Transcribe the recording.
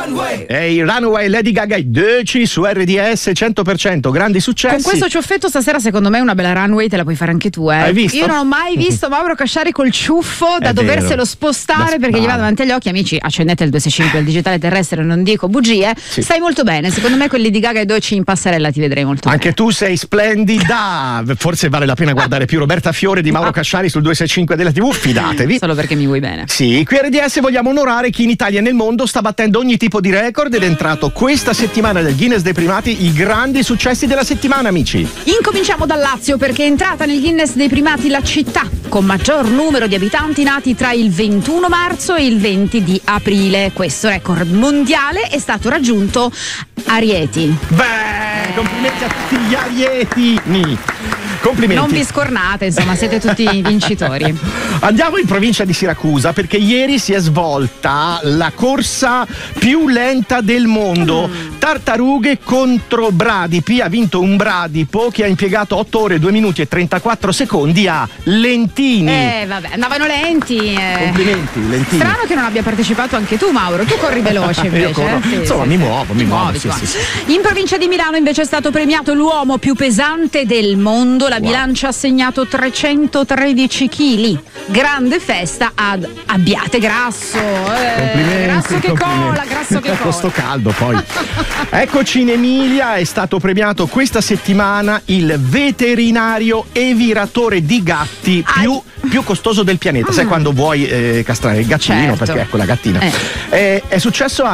Ehi, Runaway, Lady Gaga e Deci su RDS 100%, grandi successi. Con questo ciuffetto stasera secondo me una bella runway te la puoi fare anche tu, Hai visto? Io non ho mai visto Mauro Casciari col ciuffo da doverselo spostare perché gli va davanti agli occhi. Amici, accendete il 265, il digitale terrestre, non dico bugie. Sì. Stai molto bene, secondo me quelli di Gaga e Doci in passerella ti vedrei molto Anche bene. tu sei splendida. Forse vale la pena guardare più Roberta Fiore di Mauro Casciari sul 265 della TV, fidatevi. Solo perché mi vuoi bene. Sì, qui a RDS vogliamo onorare chi in Italia e nel mondo sta battendo ogni tipo di record ed è entrato questa settimana nel Guinness dei primati, i grandi successi della settimana, amici. Incominciamo dal Lazio perché è entrata nel Guinness dei primati la città con maggior numero di abitanti nati tra il 21 marzo e il 20 di aprile. Questo record mondiale è stato raggiunto a Rieti. Beh, complimenti a tutti gli arietini. Complimenti. Non vi scornate, insomma, siete tutti vincitori. Andiamo in provincia di Siracusa perché ieri si è svolta la corsa più lenta del mondo. Tartarughe contro bradipi. Ha vinto un bradipo che ha impiegato 8 ore, 2 minuti e 34 secondi a Lentini. Vabbè, andavano lenti. Complimenti, Lentini. Strano che non abbia partecipato anche tu, Mauro. Tu corri veloce invece. Io corro. Sì, Insomma, sì, mi sì. muovo. Muoviti, sì. In provincia di Milano invece è stato premiato l'uomo più pesante del mondo. La bilancia ha segnato 313 kg. Grande festa ad Abbiate Grasso. Grasso che cola, grasso che cola. Con sto caldo poi. Eccoci in Emilia, è stato premiato questa settimana il veterinario eviratore di gatti più costoso del pianeta. Sai quando vuoi castrare il gattino, certo. perché ecco la gattina. È successo a